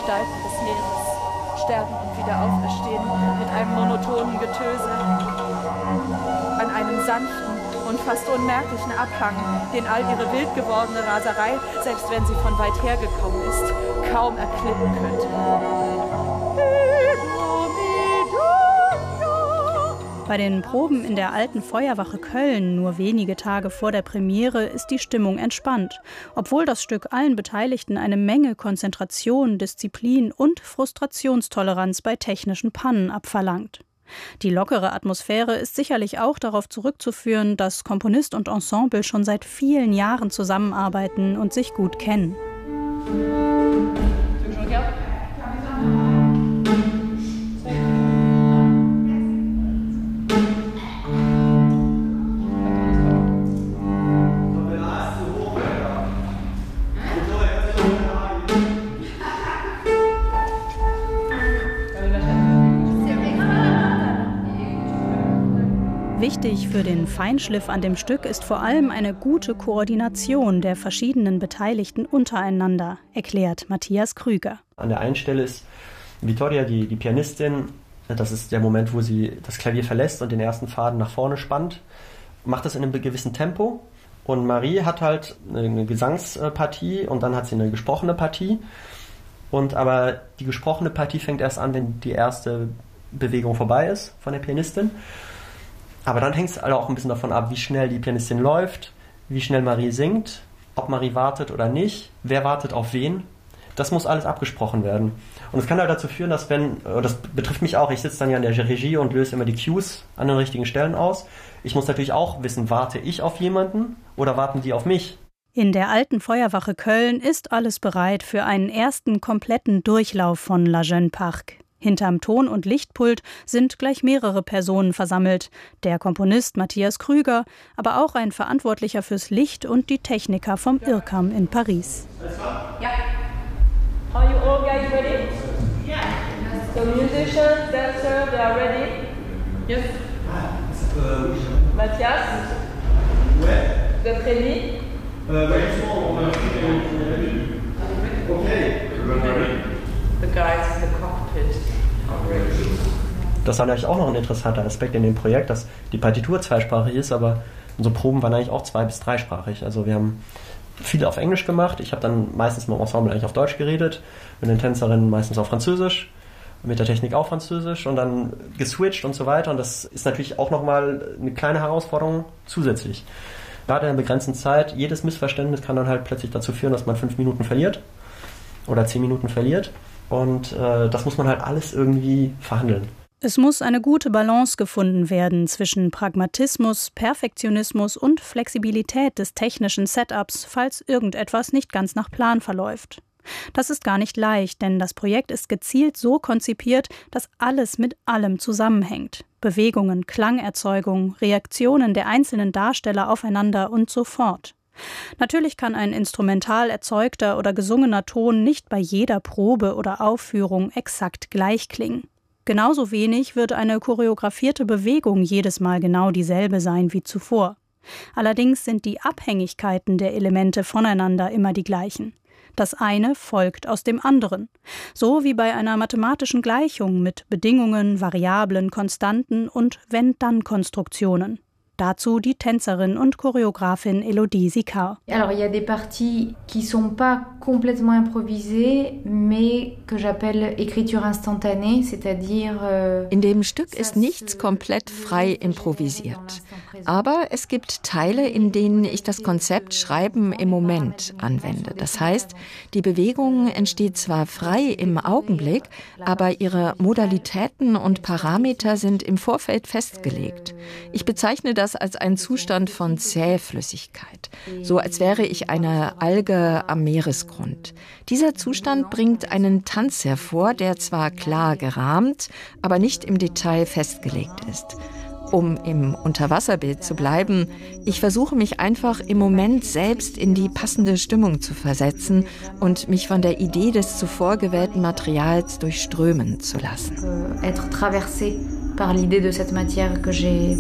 Gestalten des Meeres. Sterben und wieder auferstehen mit einem monotonen Getöse. An einem sanften und fast unmerklichen Abhang, den all ihre wild gewordene Raserei, selbst wenn sie von weit her gekommen ist, kaum erklimmen könnte. Bei den Proben in der Alten Feuerwache Köln, nur wenige Tage vor der Premiere, ist die Stimmung entspannt, obwohl das Stück allen Beteiligten eine Menge Konzentration, Disziplin und Frustrationstoleranz bei technischen Pannen abverlangt. Die lockere Atmosphäre ist sicherlich auch darauf zurückzuführen, dass Komponist und Ensemble schon seit vielen Jahren zusammenarbeiten und sich gut kennen. Wichtig für den Feinschliff an dem Stück ist vor allem eine gute Koordination der verschiedenen Beteiligten untereinander, erklärt Matthias Krüger. An der einen Stelle ist Vittoria, die Pianistin, das ist der Moment, wo sie das Klavier verlässt und den ersten Faden nach vorne spannt, macht das in einem gewissen Tempo. Und Marie hat halt eine Gesangspartie und dann hat sie eine gesprochene Partie. Aber die gesprochene Partie fängt erst an, wenn die erste Bewegung vorbei ist von der Pianistin. Aber dann hängt es auch ein bisschen davon ab, wie schnell die Pianistin läuft, wie schnell Marie singt, ob Marie wartet oder nicht, wer wartet auf wen. Das muss alles abgesprochen werden. Und es kann halt dazu führen, dass das betrifft mich auch, ich sitze dann ja in der Regie und löse immer die Cues an den richtigen Stellen aus. Ich muss natürlich auch wissen, warte ich auf jemanden oder warten die auf mich? In der Alten Feuerwache Köln ist alles bereit für einen ersten kompletten Durchlauf von La Jeune Parc. Hinterm Ton- und Lichtpult sind gleich mehrere Personen versammelt. Der Komponist Matthias Krüger, aber auch ein Verantwortlicher fürs Licht und die Techniker vom IRCAM in Paris. Ja. Are you all guys ready? Yeah. So musicians, dancers, they are ready? Yes. Matthias? Ouais. Vous êtes ready? Okay. The guys in the cockpit are ready. Das war natürlich auch noch ein interessanter Aspekt in dem Projekt, dass die Partitur zweisprachig ist, aber unsere Proben waren eigentlich auch 2- bis 3-sprachig. Also wir haben viel auf Englisch gemacht. Ich habe dann meistens mit dem Ensemble eigentlich auf Deutsch geredet, mit den Tänzerinnen meistens auf Französisch, mit der Technik auch Französisch und dann geswitcht und so weiter. Und das ist natürlich auch nochmal eine kleine Herausforderung zusätzlich. Gerade in der begrenzten Zeit, jedes Missverständnis kann dann halt plötzlich dazu führen, dass man 5 Minuten verliert oder 10 Minuten verliert. Und das muss man halt alles irgendwie verhandeln. Es muss eine gute Balance gefunden werden zwischen Pragmatismus, Perfektionismus und Flexibilität des technischen Setups, falls irgendetwas nicht ganz nach Plan verläuft. Das ist gar nicht leicht, denn das Projekt ist gezielt so konzipiert, dass alles mit allem zusammenhängt. Bewegungen, Klangerzeugung, Reaktionen der einzelnen Darsteller aufeinander und so fort. Natürlich kann ein instrumental erzeugter oder gesungener Ton nicht bei jeder Probe oder Aufführung exakt gleich klingen. Genauso wenig wird eine choreografierte Bewegung jedes Mal genau dieselbe sein wie zuvor. Allerdings sind die Abhängigkeiten der Elemente voneinander immer die gleichen. Das eine folgt aus dem anderen. So wie bei einer mathematischen Gleichung mit Bedingungen, Variablen, Konstanten und Wenn-Dann-Konstruktionen. Dazu die Tänzerin und Choreografin Elodie Sicard. Alors, il y a des parties qui sont pas complètement improvisées, mais que j'appelle écriture instantanée, c'est-à-dire In dem Stück ist nichts komplett frei improvisiert. Aber es gibt Teile, in denen ich das Konzept Schreiben im Moment anwende. Das heißt, die Bewegung entsteht zwar frei im Augenblick, aber ihre Modalitäten und Parameter sind im Vorfeld festgelegt. Ich bezeichne das als einen Zustand von Zähflüssigkeit, so als wäre ich eine Alge am Meeresgrund. Dieser Zustand bringt einen Tanz hervor, der zwar klar gerahmt, aber nicht im Detail festgelegt ist. Um im Unterwasserbild zu bleiben, ich versuche mich einfach im Moment selbst in die passende Stimmung zu versetzen und mich von der Idee des zuvor gewählten Materials durchströmen zu lassen. Être traversé par l'idée de cette matière que j'ai